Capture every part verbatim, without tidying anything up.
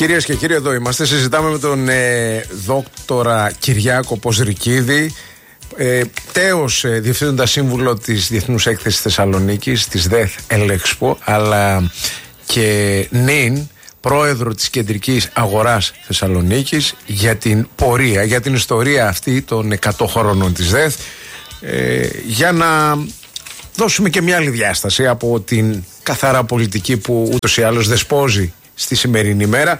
Κυρίες και κύριοι, εδώ είμαστε. Συζητάμε με τον ε, δόκτορα Κυριάκο Ποζρικίδη, ε, τέος ε, διευθύνοντα σύμβουλο της Διεθνούς Έκθεσης Θεσσαλονίκης, της ΔΕΘ Ελέξπο, αλλά και νυν πρόεδρο της Κεντρικής Αγοράς Θεσσαλονίκης, για την πορεία, για την ιστορία αυτή των εκατό χρόνων της ΔΕΘ, ε, για να δώσουμε και μια άλλη διάσταση από την καθαρά πολιτική που ούτως ή άλλως δεσπόζει στη σημερινή μέρα.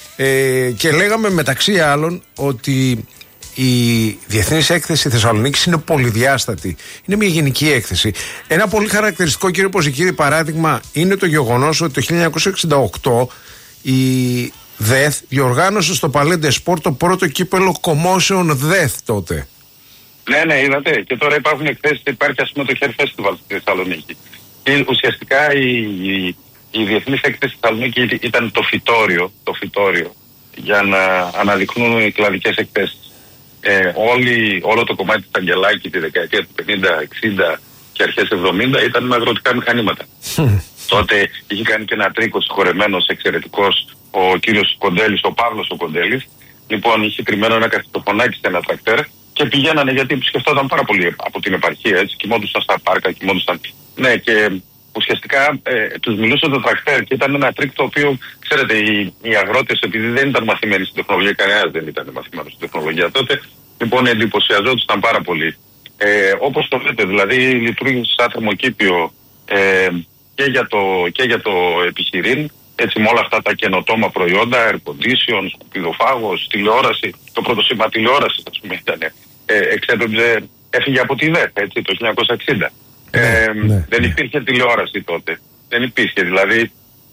Ε, και λέγαμε μεταξύ άλλων ότι η Διεθνής Έκθεση Θεσσαλονίκης είναι πολυδιάστατη. Είναι μια γενική έκθεση. Ένα πολύ χαρακτηριστικό, κύριε Ποζρικίδη, παράδειγμα είναι το γεγονός ότι το χίλια εννιακόσια εξήντα οκτώ η ΔΕΘ διοργάνωσε στο Παλέντε Σπορ το πρώτο κύπελο Commotion ΔΕΘ τότε. Ναι, ναι, είδατε. Και τώρα υπάρχουν εκθέσεις, υπάρχει ας πούμε το Hair Festival στη Θεσσαλονίκη. Και ουσιαστικά η, η, η Διεθνής Έκθεση Θεσσαλονίκη ήταν το φυτόριο, το φυτόριο για να αναδειχνούν οι κλαδικές εκθέσεις. Ε, όλη, όλο το κομμάτι του Αγγελάκη τη δεκαετία του πενήντα, εξήντα και αρχές εβδομήντα ήταν με αγροτικά μηχανήματα. Τότε είχε κάνει και ένα τρίκο συγχωρεμένος εξαιρετικός ο κύριος Κοντέλης, ο Παύλος ο Κοντέλης. Λοιπόν, είχε κρυμμένο ένα καστοφωνάκι σε ένα τρακτέρ και πηγαίνανε, γιατί σκεφτόταν πάρα πολύ από την επαρχία, έτσι, κοιμόντουσαν στα πάρκα, κοιμόντουσαν. Ναι, και ουσιαστικά ε, τους μιλούσε το τρακτέρ και ήταν ένα τρίκ το οποίο, ξέρετε, οι, οι αγρότες, επειδή δεν ήταν μαθημένοι στην τεχνολογία, κανένας δεν ήταν μαθημένος στην τεχνολογία τότε, λοιπόν εντυπωσιαζόντουσαν πάρα πολύ. Ε, όπως το λέτε, δηλαδή λειτουργήσε σαν θερμοκήπιο ε, και, για το, και για το επιχειρήν, έτσι, με όλα αυτά τα καινοτόμα προϊόντα, air condition, σκουπιδοφάγος, τηλεόραση. Το πρώτο σήμα τηλεόραση, ας πούμε, ήταν. Ε, εξέπεμπε, έφυγε από τη ΔΕΘ, έτσι, το χίλια εννιακόσια εξήντα. Ε, ναι, ναι, δεν υπήρχε τηλεόραση τότε. Δεν υπήρχε, δηλαδή.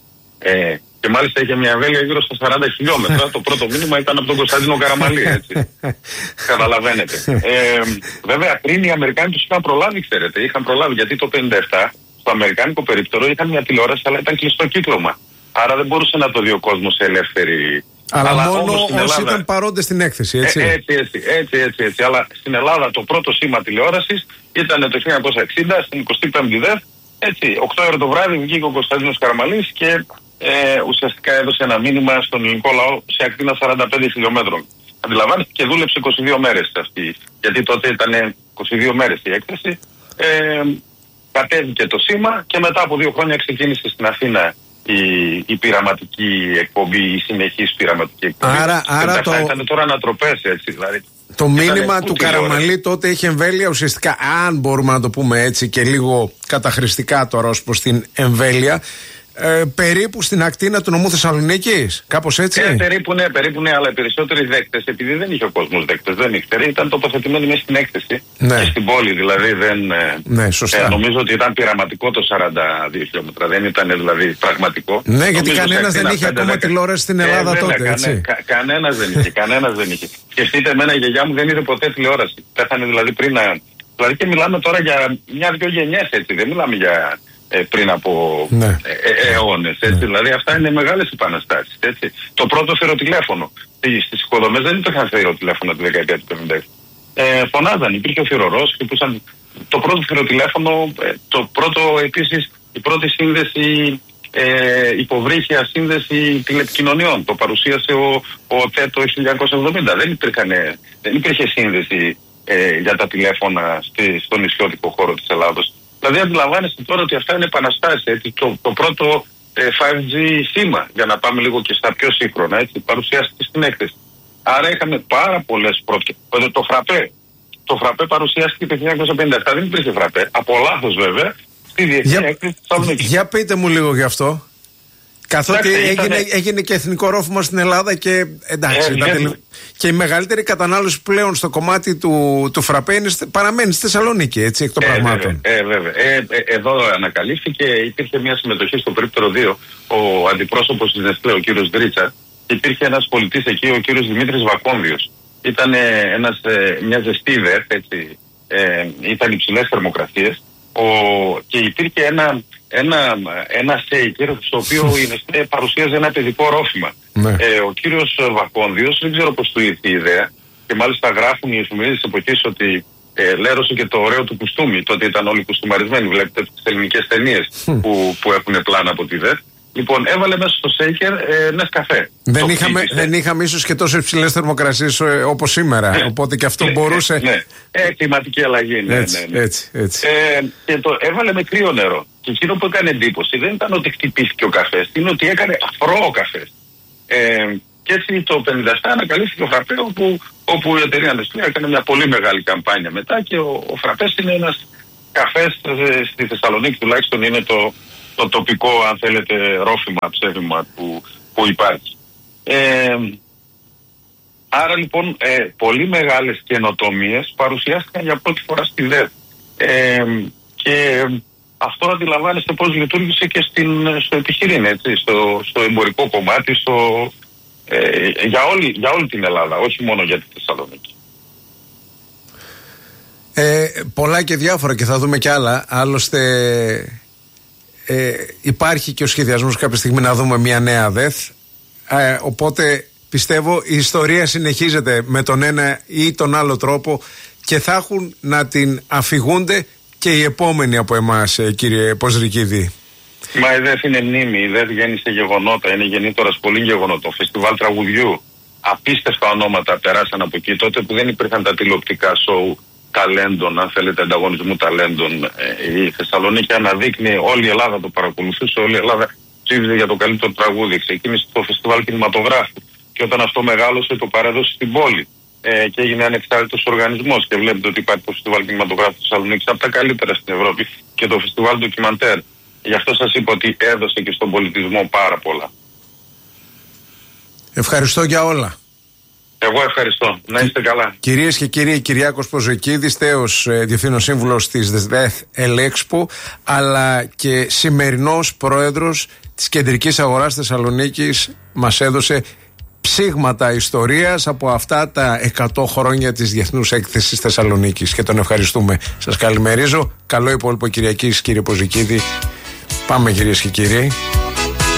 Ε, και μάλιστα είχε μια εμβέλεια γύρω στα σαράντα χιλιόμετρα. Το πρώτο μήνυμα ήταν από τον Κωνσταντίνο Καραμαλή, έτσι. Καταλαβαίνετε. Ε, βέβαια, πριν οι Αμερικάνοι τους είχαν προλάβει, ξέρετε. Είχαν προλάβει, γιατί το πενήντα επτά στο αμερικάνικο περίπτερο είχαν μια τηλεόραση, αλλά ήταν κλειστό κύκλωμα. Άρα δεν μπορούσε να το δει ο κόσμος σε ελεύθερη. Αλλά, αλλά μόνο όσοι Ελλάδα... ήταν παρόντες στην έκθεση, έτσι. Ε, έτσι, έτσι, έτσι, έτσι, έτσι. Αλλά στην Ελλάδα το πρώτο σήμα τηλεόρασης ήταν το χίλια εννιακόσια εξήντα στην εικοστή πέμπτη ΔΕΘ. Έτσι, οκτώ ώρα το βράδυ βγήκε ο Κωνσταντίνος Καραμαλής και ε, ουσιαστικά έδωσε ένα μήνυμα στον ελληνικό λαό σε ακτίνα σαράντα πέντε χιλιόμετρων. Αντιλαμβάνεστε, και δούλεψε είκοσι δύο μέρες αυτή. Γιατί τότε ήταν είκοσι δύο μέρες η έκθεση. Ε, κατέβηκε το σήμα και μετά από δύο χρόνια ξεκίνησε στην Αθήνα η, η πειραματική εκπομπή, η συνεχής πειραματική εκπομπή. Άρα, άρα το... ήταν τώρα ανατροπές, έτσι, δηλαδή. Το μήνυμα του Καραμαλή τότε είχε εμβέλεια ουσιαστικά, αν μπορούμε να το πούμε έτσι και λίγο καταχρηστικά τώρα ως προς την εμβέλεια, ε, περίπου στην ακτίνα του νομού Θεσσαλονίκης, κάπως έτσι. Ε, περίπου ναι, περίπου ναι, αλλά οι περισσότεροι δέκτες, επειδή δεν είχε ο κόσμος δέκτες, δεν ήξερε, ήταν τοποθετημένοι μέσα στην έκθεση, ναι, και στην πόλη, δηλαδή δεν. Ναι, σωστά. Ε, νομίζω ότι ήταν πειραματικό το σαράντα δύο χιλιόμετρα, δεν ήταν δηλαδή πραγματικό. Ναι, γιατί κανένας δεν είχε ακόμα δέκα τηλεόραση στην Ελλάδα ε, τότε. Έτσι. Κα, κανένας δεν είχε, κανένας δεν είχε. Σκεφτείτε, εμένα η γιαγιά μου δεν είδε ποτέ τηλεόραση. Πέθανε δηλαδή πριν να. Δηλαδή και μιλάμε τώρα για μια-δυο γενιές, έτσι, δεν μιλάμε για. Ε, πριν από ναι. ε, ε, αιώνες, έτσι, ναι. Δηλαδή αυτά είναι μεγάλες επαναστάσεις, έτσι. Το πρώτο θηροτηλέφωνο στις οικοδομές δεν υπήρχαν θηροτηλέφωνα τη δεκαετία του πενήντα. Ε, φωνάζαν, υπήρχε ο θηρορός, χτυπούσαν το πρώτο θηροτηλέφωνο, ε, το πρώτο επίσης, η πρώτη σύνδεση, ε, υποβρύχια σύνδεση τηλεπικοινωνιών. Το παρουσίασε ο, ο ΤΕ το χίλια εννιακόσια εβδομήντα. Δεν, δεν υπήρχε σύνδεση ε, για τα τηλέφωνα στη, στον νησιώτικο χώρο της Ελλάδος. Δηλαδή αντιλαμβάνεστε τώρα ότι αυτά είναι επαναστάσεις, έτσι, το, το πρώτο ε, φάιβ τζι σήμα, για να πάμε λίγο και στα πιο σύγχρονα, έτσι, παρουσιάστηκε στην έκθεση. Άρα είχαμε πάρα πολλές πρώτες. Το φραπέ, το φραπέ παρουσιάστηκε το χίλια εννιακόσια πενήντα επτά, δεν υπήρχε φραπέ, από λάθος βέβαια, στη Διεθνή για, Έκθεση της Θεσσαλονίκης. Για πείτε μου λίγο γι' αυτό. Καθότι έγινε, ήτανε... έγινε και εθνικό ρόφημα στην Ελλάδα και εντάξει, ε, τελε... και η μεγαλύτερη κατανάλωση πλέον στο κομμάτι του, του φραπέ είναι, παραμένει στη Θεσσαλονίκη, έτσι, εκ των ε, πραγμάτων. Βέβαια, ε, βέβαια. Ε, ε, εδώ ανακαλύφθηκε, υπήρχε μια συμμετοχή στο περίπτερο δύο, ο αντιπρόσωπος της Νεστλέ, ο κύριος Δρίτσα, και υπήρχε ένας πολιτής εκεί, ο κύριος Δημήτρης Βακόνδιος. Ήταν ένας, ε, μια ζεστή ΔΕΘ, έτσι, ε, ήταν υψηλές θερμοκρασίες, ο, και υπήρχε ένα. Ένα, ένα σέικερ στο οποίο η Νεστλέ παρουσίαζε ένα παιδικό ρόφημα. Ναι. Ε, ο κύριος Βακόνδιος, δεν ξέρω πώς του ήρθε η ιδέα, και μάλιστα γράφουν οι εφημερίδες της εποχής ότι ε, λέρωσε και το ωραίο του κουστούμι. Τότε ήταν όλοι κουστούμαρισμένοι. Βλέπετε τις ελληνικές ταινίες mm. που, που έχουν πλάνα από τη ΔΕΘ. Λοιπόν, έβαλε μέσα στο σέικερ ε, Νεσκαφέ. Δεν είχαμε, δεν είχαμε ίσως και τόσο υψηλές θερμοκρασίες ε, όπως σήμερα. Ναι. Οπότε και αυτό ναι, μπορούσε. Ναι, ε, κλιματική αλλαγή. Ναι, έτσι, ναι, ναι. έτσι, έτσι. Ε, και το έβαλε με κρύο νερό. Και εκείνο που έκανε εντύπωση δεν ήταν ότι χτυπήθηκε ο καφές, είναι ότι έκανε αφρό ο καφές. Ε, και έτσι το πενήντα επτά ανακαλύφθηκε ο φραπέ, όπου, όπου η εταιρεία Nestlé έκανε μια πολύ μεγάλη καμπάνια μετά και ο, ο φραπές είναι ένας καφές ε, στη Θεσσαλονίκη τουλάχιστον είναι το, το τοπικό, αν θέλετε, ρόφημα, ψεύδημα που, που υπάρχει. Ε, άρα λοιπόν ε, πολύ μεγάλες καινοτομίες παρουσιάστηκαν για πρώτη φορά στη ΔΕΔ. Ε, και αυτό αντιλαμβάνεστε πώς λειτουργήσε και στην, στο επιχειρήν, έτσι, στο, στο εμπορικό κομμάτι, στο, ε, για, όλη, για όλη την Ελλάδα, όχι μόνο για τη Θεσσαλονίκη. Ε, πολλά και διάφορα και θα δούμε κι άλλα. Άλλωστε ε, υπάρχει και ο σχεδιασμός κάποια στιγμή να δούμε μια νέα ΔΕΘ. Ε, οπότε πιστεύω η ιστορία συνεχίζεται με τον ένα ή τον άλλο τρόπο και θα έχουν να την αφηγούνται και οι επόμενοι από εμάς, κύριε Ποζρικίδη. Μα η ΔΕΘ είναι μνήμη, η ΔΕΘ γέννησε γεγονότα, είναι γεννήτωρας πολύ γεγονότων. Φεστιβάλ τραγουδιού, απίστευτα ονόματα περάσαν από εκεί τότε που δεν υπήρχαν τα τηλεοπτικά σοου ταλέντων, αν θέλετε, ανταγωνισμού ταλέντων. Ε, η Θεσσαλονίκη αναδείκνει, όλη η Ελλάδα το παρακολουθούσε, όλη η Ελλάδα ψήφιζε για το καλύτερο τραγούδι. Ξεκίνησε το φεστιβάλ κινηματογράφου και όταν αυτό μεγάλωσε το παρέδωσε στην πόλη. Ε, και έγινε ανεξάρτητος οργανισμός και βλέπετε ότι υπάρχει το φεστιβάλ κινηματογράφου της Θεσσαλονίκης από τα καλύτερα στην Ευρώπη και το φεστιβάλ ντοκιμαντέρ. Γι' αυτό σας είπα ότι έδωσε και στον πολιτισμό πάρα πολλά. Ευχαριστώ για όλα. Εγώ ευχαριστώ. Να είστε καλά. Κυρίες και κύριοι, Κυριάκος Ποζρικίδης, τέος ε, διευθύνων σύμβουλος της ΔΕΘ Ελέξπο, αλλά και σημερινός πρόεδρος της Κεντρικής Αγοράς Θεσσαλονίκης, μας έδωσε ψήγματα ιστορίας από αυτά τα εκατό χρόνια της Διεθνούς Έκθεσης Θεσσαλονίκης και τον ευχαριστούμε. Σας καλημερίζω. Καλό υπόλοιπο Κυριακής, κύριε Ποζρικίδη. Πάμε, κυρίες και κύριοι.